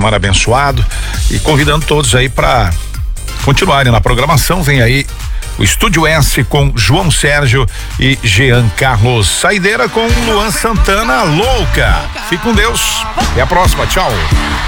semana abençoado e convidando todos aí para continuarem na programação. Vem aí o Estúdio S com João Sérgio e Jean Carlos. Saideira com Luan Santana, Louca. Fique com Deus. Até a próxima. Tchau.